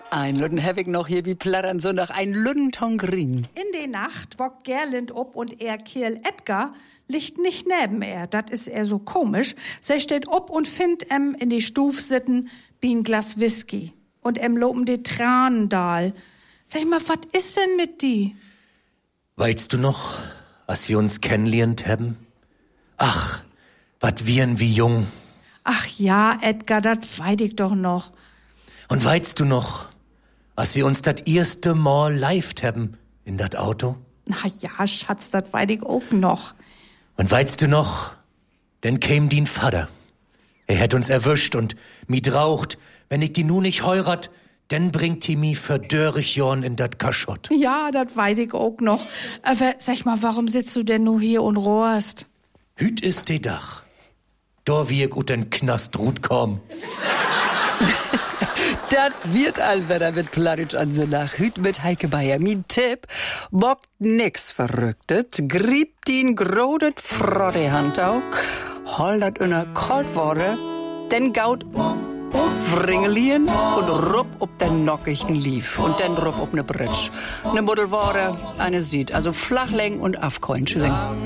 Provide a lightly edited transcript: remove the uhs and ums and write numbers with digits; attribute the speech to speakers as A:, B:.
A: Ein Lüden hab ich noch hier wie plattern so nach ein Lüdentongrin.
B: In de Nacht wogt Gerlind op und er Kerl Edgar liegt nicht neben er. Dat is er so komisch. Sie steht op und findt in die Stuf sitten wie ein Glas Whisky. Und loben die Tranen dahl. Sag mal, wat is denn mit die?
C: Weißt du noch, als wir uns kennenlernt haben? Ach, wat wiren wie jung.
B: Ach ja, Edgar, dat weet ich doch noch.
C: Und weißt du noch, als wir uns dat erste Mal lived haben in dat Auto?
B: Na ja, Schatz, dat weet ich auch noch.
C: Und weißt du noch, denn käm din Vater. Er hätt uns erwischt und mi draucht, wenn ich die nu nicht heurat, denn bringt die mi für dörrig Jorn in dat Kaschott.
B: Ja, dat weet ich auch noch. Aber sag mal, warum sitzt du denn nur hier und rohrst?
C: Hüt ist de Dach. Da wie ich ut den Knast rut komm.
A: Das wird allwetter mit Plattitsch an so nach Hüt mit Heike Bayer. Mein Tipp, bockt nix Verrücktet, griebt ihn grodet frotte Hand auch, holdert in der Kaltware, denn gaut Wringelien und rupp ob den nockigen Lief und dann rupp ob ne Britsch. Ne Muddelware, eine Sied, also Flachlängen und Afkoin. Tschüssing.